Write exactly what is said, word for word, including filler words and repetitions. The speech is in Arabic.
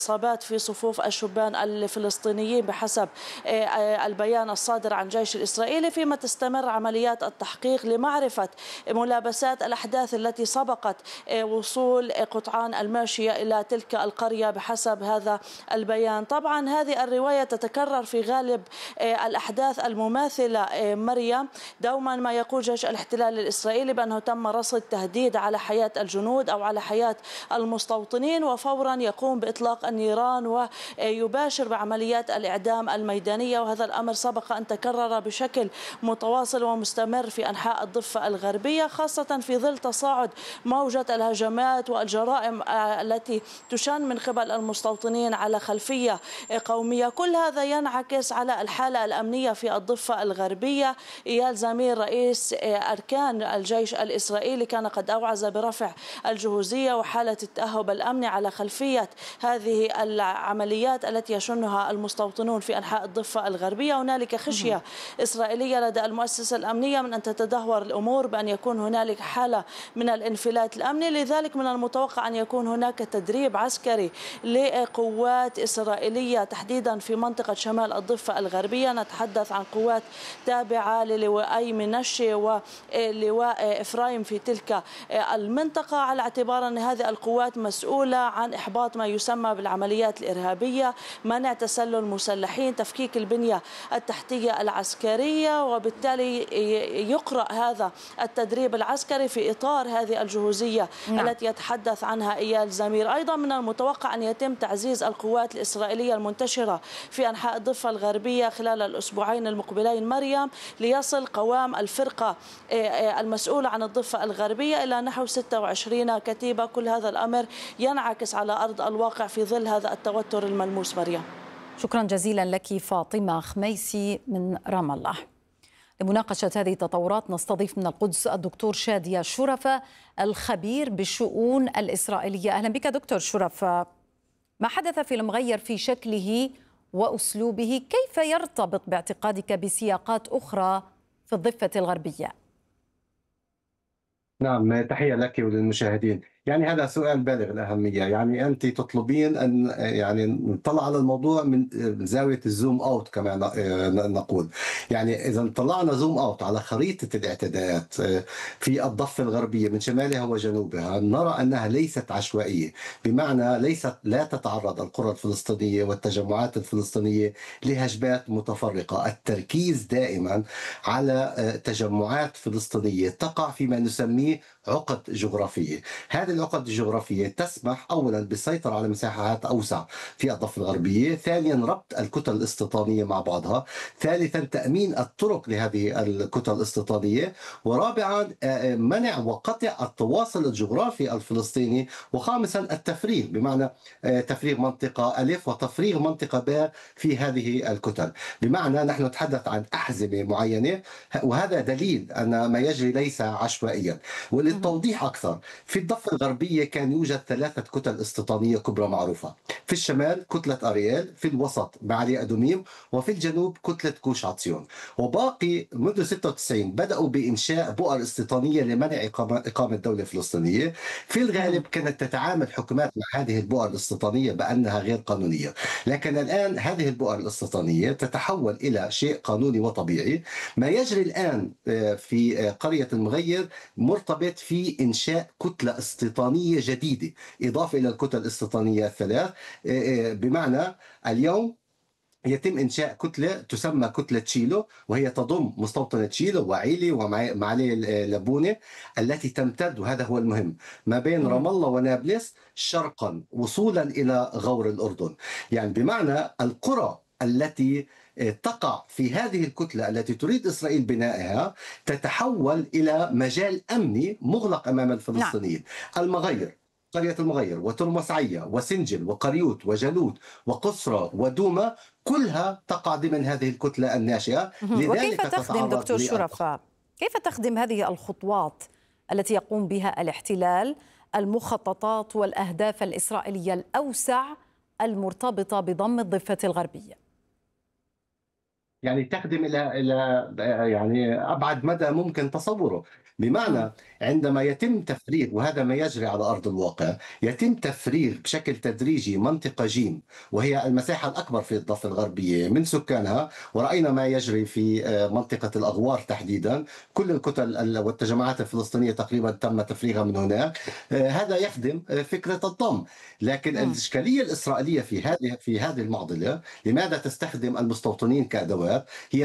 إصابات في صفوف الشبان الفلسطينيين بحسب البيان الصادر عن الجيش الإسرائيلي، فيما تستمر عمليات التحقيق لمعرفة ملابسات الأحداث التي سبقت وصول قطعان الماشية إلى تلك القرية بحسب هذا البيان. طبعا هذه الرواية تتكرر في غالب الأحداث المماثلة مريم. دوما ما يقول جيش الاحتلال الإسرائيلي بأنه تم رصد تهديد على حياة الجنود أو على حياة المستوطنين، وفورا يقوم بإطلاق النيران ويباشر بعمليات الإعدام الميدانية. وهذا الأمر سبق أن تكرر بشكل متواصل ومستمر في أنحاء الضفة الغربية، خاصة في ظل تصاعد موجة الهجمات والجرائم التي تشن من قبل المستوطنين على خلفية قومية. كل هذا ينعكس على الحالة الأمنية في الضفة الغربية. إيال زمير رئيس أركان الجيش الإسرائيلي كان قد أوعز برفع الجهوزية وحالة التأهب الأمني على خلفية هذه العمليات التي يشنها المستوطنون في أنحاء الضفة الغربية. هنالك خشية إسرائيلية لدى المؤسسة الأمنية من أن تتدهور الأمور، بأن يكون هنالك حالة من الانفلات الأمني. لذلك من المتوقع أن يكون هناك تدريب عسكري لقوات إسرائيلية تحديدا في منطقة شمال الضفة الغربية. نتحدث عن قوات تابعة للواءي منشي ولواء إفرايم في تلك المنطقة، على اعتبار أن هذه القوات مسؤولة عن إحباط ما يسمى بالعمليات الإرهابية، منع تسلل مسلحين، تفكيك البنية التحتية العسكرية. وبالتالي يقرأ هذا التدريب العسكري في إطار هذه الجهوزية نعم. التي يتحدث عنها إيال زمير. أيضا من المتوقع أن يتم تعزيز القوات الإسرائيلية المنتشرة في أنحاء الضفة الغربية خلال الأسبوعين المقبلين مريم، ليصل قوام الفرقة المسؤولة عن الضفة الغربية إلى نحو ستة وعشرين كتيبة. كل هذا الأمر ينعكس على أرض الواقع في ظل هذا التوتر الملموس مريم. شكرا جزيلا لك فاطمة خميسي من رام الله. لمناقشة هذه التطورات نستضيف من القدس الدكتور شادية شرفة الخبير بالشؤون الإسرائيلية. أهلا بك دكتور شرفة. ما حدث في المغير في شكله وأسلوبه كيف يرتبط باعتقادك بسياقات أخرى في الضفة الغربية؟ نعم، تحية لك وللمشاهدين. يعني هذا سؤال بالغ الأهمية. يعني أنت تطلبين أن يعني نطلع على الموضوع من زاوية الزوم أوت كما نقول. يعني إذا طلعنا زوم أوت على خريطة الاعتداءات في الضفة الغربية من شمالها وجنوبها، نرى أنها ليست عشوائية، بمعنى ليست لا تتعرض القرى الفلسطينية والتجمعات الفلسطينية لهجمات متفرقة. التركيز دائما على تجمعات فلسطينية تقع فيما نسميه عقد جغرافية. هذه العقد الجغرافية تسمح أولا بالسيطرة على مساحات أوسع في الضفة الغربية، ثانيا ربط الكتل الاستيطانية مع بعضها، ثالثا تأمين الطرق لهذه الكتل الاستيطانية، ورابعا منع وقطع التواصل الجغرافي الفلسطيني، وخامسا التفريغ، بمعنى تفريغ منطقة ألف وتفريغ منطقة ب في هذه الكتل. بمعنى نحن نتحدث عن أحزمة معينة، وهذا دليل أن ما يجري ليس عشوائيا. وللتوضيح أكثر، في الضفة الغربية كان يوجد ثلاثة كتل استيطانية كبرى معروفة. في الشمال كتلة أرييل، في الوسط معالي أدوميم، وفي الجنوب كتلة كوش عطيون. وباقي منذ ستة وتسعين بدأوا بإنشاء بؤر استيطانية لمنع إقامة دولة فلسطينية. في الغالب كانت تتعامل حكومات مع هذه البؤر الاستيطانية بأنها غير قانونية، لكن الآن هذه البؤر الاستيطانية تتحول إلى شيء قانوني وطبيعي. ما يجري الآن في قرية المغير مرتبط في إنشاء كتلة استيطانية جديدة إضافة إلى الكتل الاستيطانية الثلاث. بمعنى اليوم يتم إنشاء كتلة تسمى كتلة تشيلو، وهي تضم مستوطنة تشيلو وعيلي ومعالي لبونة، التي تمتد، وهذا هو المهم، ما بين رام الله ونابلس شرقا وصولا إلى غور الأردن. يعني بمعنى القرى التي تقع في هذه الكتلة التي تريد إسرائيل بنائها تتحول إلى مجال أمني مغلق أمام الفلسطينيين. نعم. المغير، قرية المغير وترمسعية وسنجل وقريوت وجلود وقصرة ودوما كلها تقع ضمن هذه الكتلة الناشئة. وكيف تخدم دكتور شرفة، كيف تخدم هذه الخطوات التي يقوم بها الاحتلال المخططات والأهداف الإسرائيلية الأوسع المرتبطة بضم الضفة الغربية؟ يعني تخدم إلى إلى يعني أبعد مدى ممكن تصوره. مم. بمعنى عندما يتم تفريغ، وهذا ما يجري على أرض الواقع، يتم تفريغ بشكل تدريجي منطقة جيم، وهي المساحة الأكبر في الضفة الغربية من سكانها، ورأينا ما يجري في آه، منطقة الأغوار تحديدا. كل الكتل ال- والتجمعات الفلسطينية تقريبا تم تفريغها من هناك. آه، هذا يخدم آه، فكرة الضم. لكن مم. الإشكالية الإسرائيلية في هذه في هذه المعضلة، لماذا تستخدم المستوطنين كأدوات؟ هي